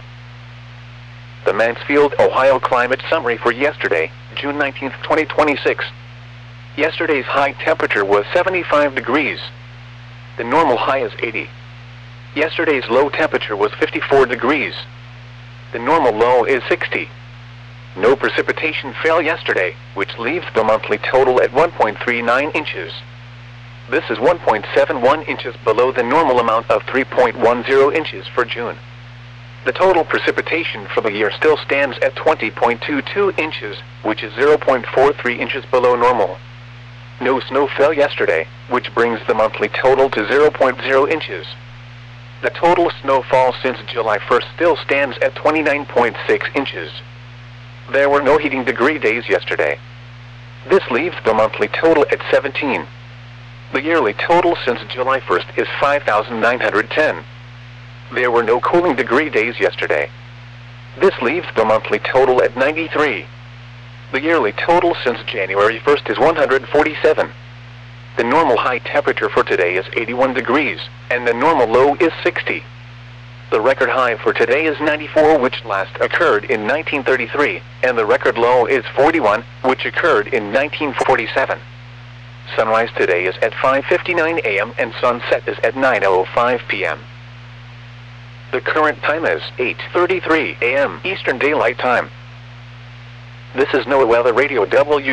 The Mansfield, Ohio climate summary for yesterday, June 19, 2026. Yesterday's high temperature was 75 degrees. The normal high is 80. Yesterday's low temperature was 54 degrees. The normal low is 60. No precipitation fell yesterday, which leaves the monthly total at 1.39 inches. This is 1.71 inches below the normal amount of 3.10 inches for June. The total precipitation for the year still stands at 20.22 inches, which is 0.43 inches below normal. No snow fell yesterday, which brings the monthly total to 0.0 inches. The total snowfall since July 1st still stands at 29.6 inches. There were no heating degree days yesterday. This leaves the monthly total at 17. The yearly total since July 1st is 5,910. There were no cooling degree days yesterday. This leaves the monthly total at 93. The yearly total since January 1st is 147. The normal high temperature for today is 81 degrees, and the normal low is 60. The record high for today is 94, which last occurred in 1933, and the record low is 41, which occurred in 1947. Sunrise today is at 5:59 a.m. and sunset is at 9:05 p.m. The current time is 8:33 a.m. Eastern Daylight Time. This is NOAA Weather Radio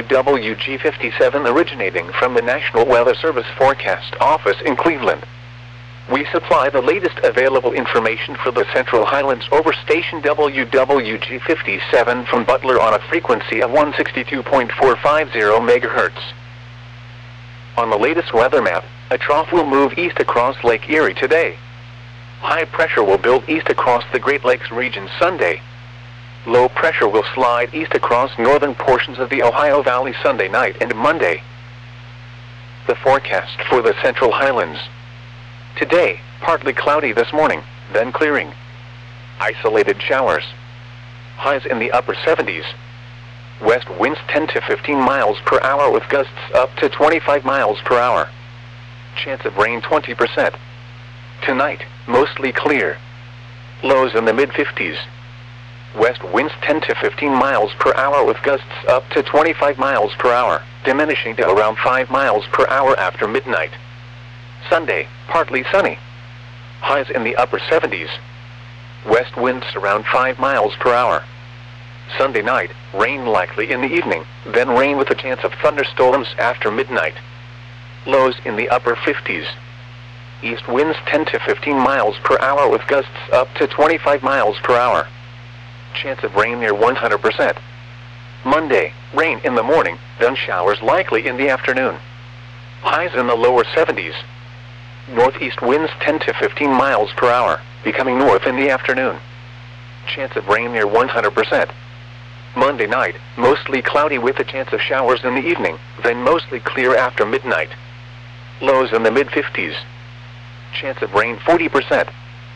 WWG57 originating from the National Weather Service Forecast Office in Cleveland. We supply the latest available information for the Central Highlands over station WWG57 from Butler on a frequency of 162.450 MHz. On the latest weather map, a trough will move east across Lake Erie today. High pressure will build east across the Great Lakes region Sunday. Low pressure will slide east across northern portions of the Ohio Valley Sunday night and Monday. The forecast for the Central Highlands. Today, partly cloudy this morning, then clearing. Isolated showers. Highs in the upper 70s. West winds 10 to 15 miles per hour with gusts up to 25 miles per hour. Chance of rain 20%. Tonight, mostly clear. Lows in the mid-50s. West winds 10 to 15 miles per hour with gusts up to 25 miles per hour, diminishing to around 5 miles per hour after midnight. Sunday, partly sunny. Highs in the upper 70s. West winds around 5 miles per hour. Sunday night, rain likely in the evening, then rain with a chance of thunderstorms after midnight. Lows in the upper 50s. East winds 10 to 15 miles per hour with gusts up to 25 miles per hour. Chance of rain near 100%. Monday, rain in the morning, then showers likely in the afternoon. Highs in the lower 70s. Northeast winds 10 to 15 miles per hour, becoming north in the afternoon. Chance of rain near 100%. Monday night, mostly cloudy with a chance of showers in the evening, then mostly clear after midnight. Lows in the mid-50s. Chance of rain 40%.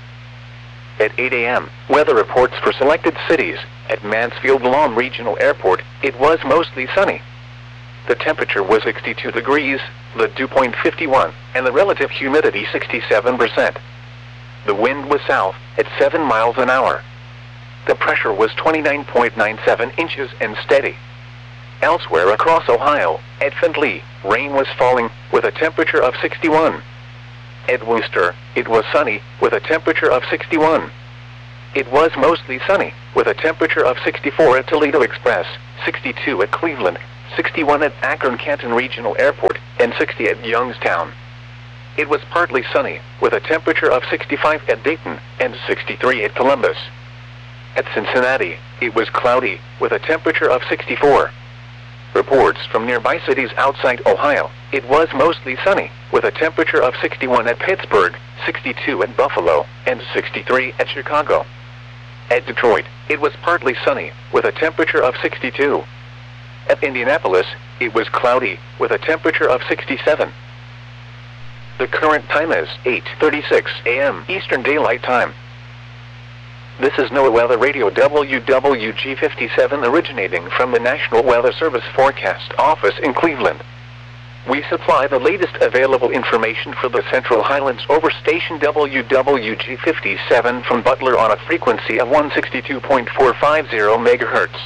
At 8 a.m., weather reports for selected cities. At Mansfield-Lom Regional Airport, it was mostly sunny. The temperature was 62 degrees, the dew point 51, and the relative humidity 67%. The wind was south, at 7 miles an hour. The pressure was 29.97 inches and steady. Elsewhere across Ohio, at Findlay, rain was falling, with a temperature of 61. At Wooster, it was sunny, with a temperature of 61. It was mostly sunny, with a temperature of 64 at Toledo Express, 62 at Cleveland, 61 at Akron-Canton Regional Airport, and 60 at Youngstown. It was partly sunny, with a temperature of 65 at Dayton, and 63 at Columbus. At Cincinnati, it was cloudy, with a temperature of 64. Reports from nearby cities outside Ohio, it was mostly sunny, with a temperature of 61 at Pittsburgh, 62 at Buffalo, and 63 at Chicago. At Detroit, it was partly sunny, with a temperature of 62. At Indianapolis, it was cloudy, with a temperature of 67. The current time is 8:36 a.m. Eastern Daylight Time. This is NOAA Weather Radio WWG57 originating from the National Weather Service Forecast Office in Cleveland. We supply the latest available information for the Central Highlands over station WWG57 from Butler on a frequency of 162.450 MHz.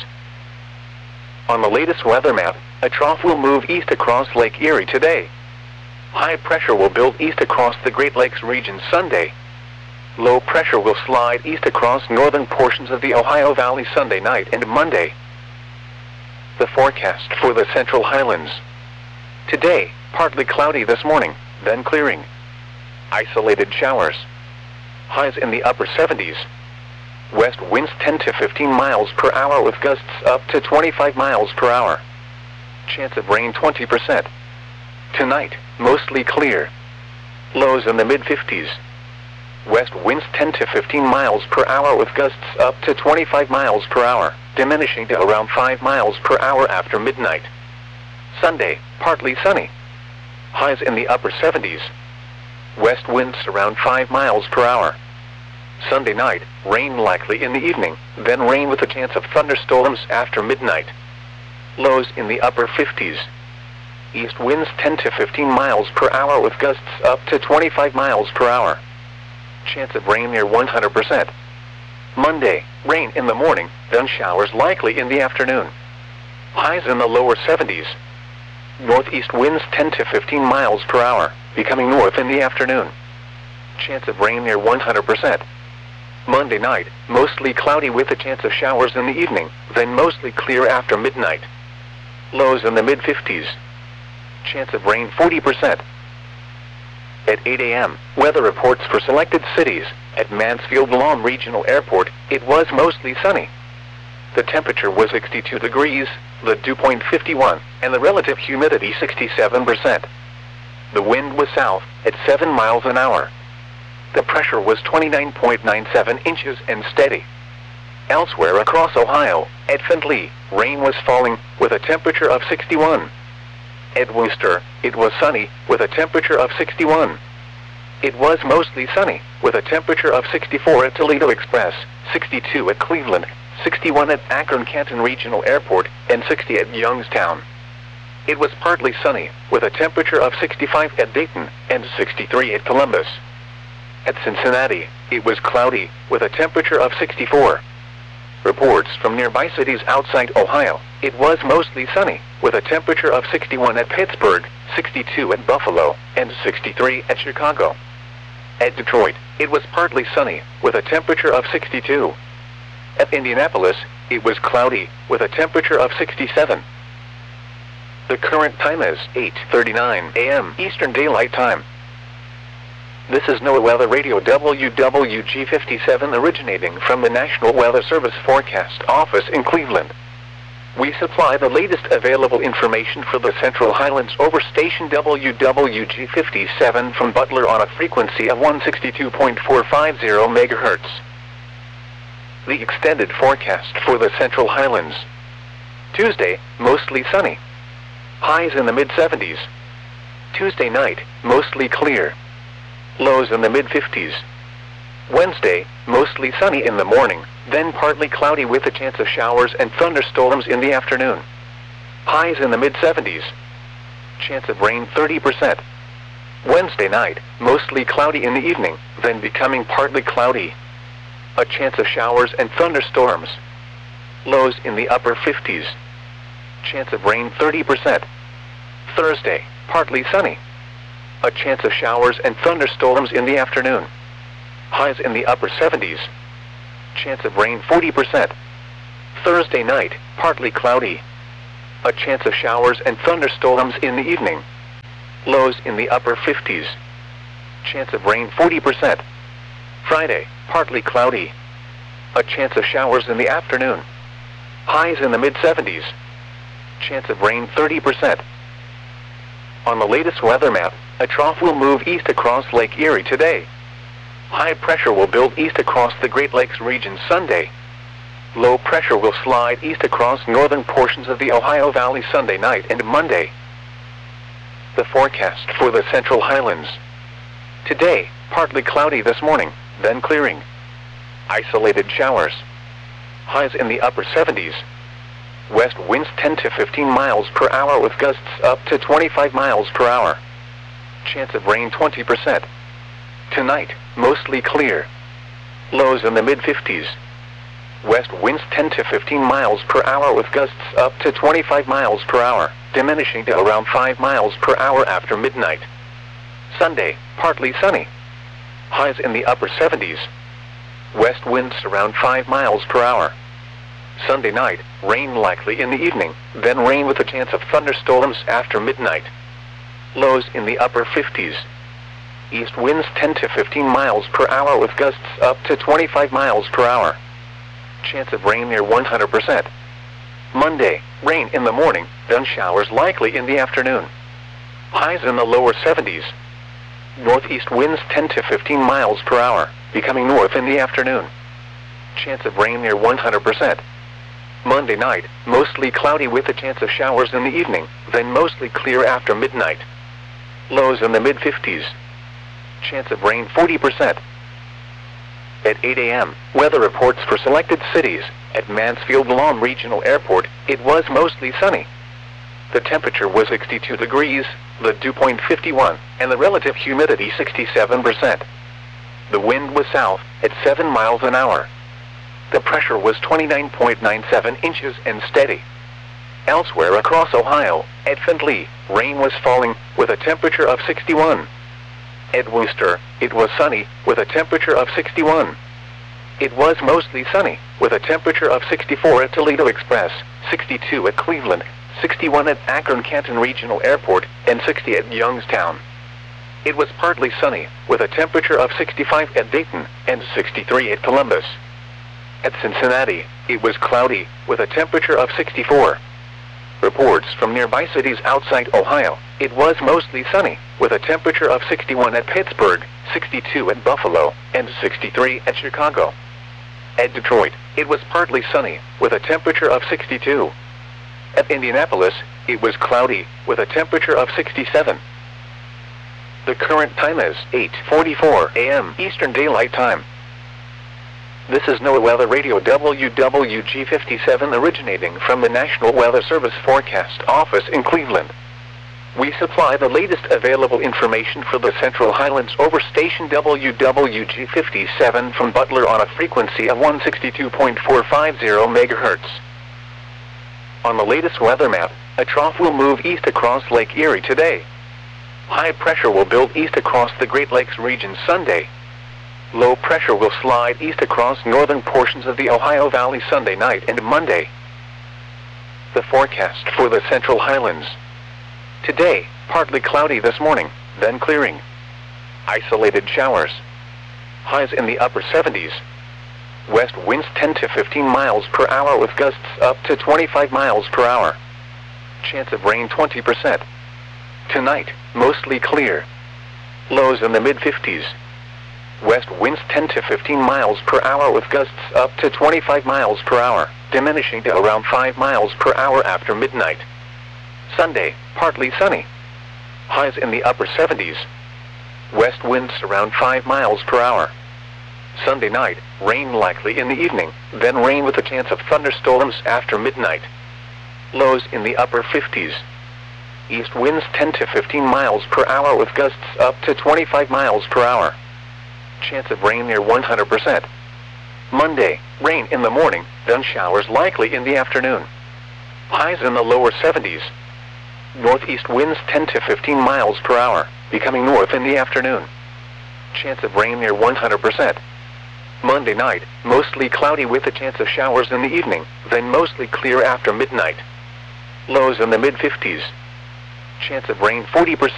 On the latest weather map, a trough will move east across Lake Erie today. High pressure will build east across the Great Lakes region Sunday. Low pressure will slide east across northern portions of the Ohio Valley Sunday night and Monday. The forecast for the Central Highlands. Today, partly cloudy this morning, then clearing. Isolated showers. Highs in the upper 70s. West winds 10 to 15 miles per hour with gusts up to 25 miles per hour. Chance of rain 20%. Tonight, mostly clear. Lows in the mid-50s. West winds 10 to 15 miles per hour with gusts up to 25 miles per hour, diminishing to around 5 miles per hour after midnight. Sunday, partly sunny. Highs in the upper 70s. West winds around 5 miles per hour. Sunday night, rain likely in the evening, then rain with a chance of thunderstorms after midnight. Lows in the upper 50s. East winds 10 to 15 miles per hour with gusts up to 25 miles per hour. Chance of rain near 100%. Monday, rain in the morning, then showers likely in the afternoon. Highs in the lower 70s. Northeast winds 10 to 15 miles per hour, becoming north in the afternoon. Chance of rain near 100%. Monday night, mostly cloudy with a chance of showers in the evening, then mostly clear after midnight. Lows in the mid-50s. Chance of rain 40%. At 8 a.m., weather reports for selected cities. At Mansfield-Lom Regional Airport, it was mostly sunny. The temperature was 62 degrees, the dew point 51, and the relative humidity 67%. The wind was south, at 7 miles an hour. The pressure was 29.97 inches and steady. Elsewhere across Ohio, at Findlay, rain was falling, with a temperature of 61. At Wooster, it was sunny, with a temperature of 61. It was mostly sunny, with a temperature of 64 at Toledo Express, 62 at Cleveland, 61 at Akron-Canton Regional Airport, and 60 at Youngstown. It was partly sunny, with a temperature of 65 at Dayton, and 63 at Columbus. At Cincinnati, it was cloudy, with a temperature of 64. Reports from nearby cities outside Ohio, it was mostly sunny, with a temperature of 61 at Pittsburgh, 62 at Buffalo, and 63 at Chicago. At Detroit, it was partly sunny, with a temperature of 62. At Indianapolis, it was cloudy, with a temperature of 67. The current time is 8:39 a.m. Eastern Daylight Time. This is NOAA Weather Radio WWG57 originating from the National Weather Service Forecast Office in Cleveland. We supply the latest available information for the Central Highlands over station WWG57 from Butler on a frequency of 162.450 MHz. The extended forecast for the Central Highlands. Tuesday, mostly sunny. Highs in the mid-70s. Tuesday night, mostly clear. Lows in the mid-50s. Wednesday, mostly sunny in the morning, then partly cloudy with a chance of showers and thunderstorms in the afternoon. Highs in the mid-70s. Chance of rain 30%. Wednesday night, mostly cloudy in the evening, then becoming partly cloudy. A chance of showers and thunderstorms. Lows in the upper 50s. Chance of rain 30%. Thursday, partly sunny. A chance of showers and thunderstorms in the afternoon. Highs in the upper 70s. Chance of rain 40%. Thursday night, partly cloudy. A chance of showers and thunderstorms in the evening. Lows in the upper 50s. Chance of rain 40%. Friday, partly cloudy. A chance of showers in the afternoon. Highs in the mid-70s. Chance of rain 30%. On the latest weather map, a trough will move east across Lake Erie today. High pressure will build east across the Great Lakes region Sunday. Low pressure will slide east across northern portions of the Ohio Valley Sunday night and Monday. The forecast for the Central Highlands. Today, partly cloudy this morning, then clearing. Isolated showers. Highs in the upper 70s. West winds 10 to 15 miles per hour with gusts up to 25 miles per hour. Chance of rain 20%. Tonight, mostly clear. Lows in the mid-50s. West winds 10 to 15 miles per hour with gusts up to 25 miles per hour, diminishing to around 5 miles per hour after midnight. Sunday, partly sunny. Highs in the upper 70s. West winds around 5 miles per hour. Sunday night, rain likely in the evening, then rain with a chance of thunderstorms after midnight. Lows in the upper 50s. East winds 10 to 15 miles per hour with gusts up to 25 miles per hour. Chance of rain near 100%. Monday, rain in the morning, then showers likely in the afternoon. Highs in the lower 70s. Northeast winds 10 to 15 miles per hour, becoming north in the afternoon. Chance of rain near 100%. Monday night, mostly cloudy with a chance of showers in the evening, then mostly clear after midnight. Lows in the mid-50s. Chance of rain 40%. At 8 a.m., weather reports for selected cities. At Mansfield-Lom Regional Airport, it was mostly sunny. The temperature was 62 degrees, the dew point 51, and the relative humidity 67%. The wind was south, at 7 miles an hour. The pressure was 29.97 inches and steady. Elsewhere across Ohio, at Findlay, rain was falling, with a temperature of 61. At Worcester, it was sunny, with a temperature of 61. It was mostly sunny, with a temperature of 64 at Toledo Express, 62 at Cleveland, 61 at Akron-Canton Regional Airport, and 60 at Youngstown. It was partly sunny, with a temperature of 65 at Dayton, and 63 at Columbus. At Cincinnati, it was cloudy, with a temperature of 64. Reports from nearby cities outside Ohio, it was mostly sunny, with a temperature of 61 at Pittsburgh, 62 at Buffalo, and 63 at Chicago. At Detroit, it was partly sunny, with a temperature of 62. At Indianapolis, it was cloudy, with a temperature of 67. The current time is 8:44 a.m. Eastern Daylight Time. This is NOAA Weather Radio WWG57 originating from the National Weather Service Forecast Office in Cleveland. We supply the latest available information for the Central Highlands over station WWG57 from Butler on a frequency of 162.450 MHz. On the latest weather map, a trough will move east across Lake Erie today. High pressure will build east across the Great Lakes region Sunday. Low pressure will slide east across northern portions of the Ohio Valley Sunday night and Monday. The forecast for the Central Highlands. Today, partly cloudy this morning, then clearing. Isolated showers. Highs in the upper 70s. West winds 10 to 15 miles per hour with gusts up to 25 miles per hour. Chance of rain 20%. Tonight, mostly clear. Lows in the mid-50s. West winds 10 to 15 miles per hour with gusts up to 25 miles per hour, diminishing to around 5 miles per hour after midnight. Sunday, partly sunny. Highs in the upper 70s. West winds around 5 miles per hour. Sunday night, rain likely in the evening, then rain with a chance of thunderstorms after midnight. Lows in the upper 50s. East winds 10 to 15 miles per hour with gusts up to 25 miles per hour. Chance of rain near 100%. Monday, rain in the morning, then showers likely in the afternoon. Highs in the lower 70s. Northeast winds 10 to 15 miles per hour, becoming north in the afternoon. Chance of rain near 100%. Monday night, mostly cloudy with a chance of showers in the evening, then mostly clear after midnight. Lows in the mid-50s. Chance of rain 40%.